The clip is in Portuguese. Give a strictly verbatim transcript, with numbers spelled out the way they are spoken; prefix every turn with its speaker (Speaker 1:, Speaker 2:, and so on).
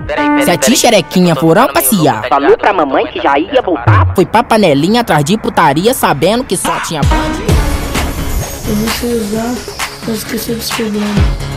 Speaker 1: Se a tia Xerequinha foram passear,
Speaker 2: falou pra mamãe que já ia voltar.
Speaker 1: foi pra panelinha atrás de putaria, sabendo que só tinha bandido.
Speaker 3: Eu vou ser usado pra esquecer dos problemas.